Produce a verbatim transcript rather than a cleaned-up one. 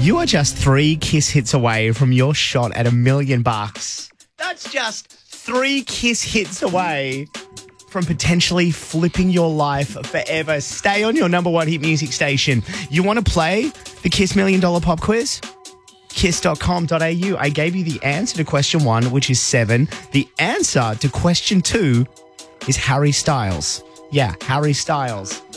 You are just three Kiss hits away from your shot at a million bucks. That's just three Kiss hits away from potentially flipping your life forever. Stay on your number one hit music station. You want to play the Kiss Million Dollar Pop Quiz? kiss dot com dot a u. I gave you the answer to question one, which is seven. The answer to question two is Harry Styles. Yeah, Harry Styles.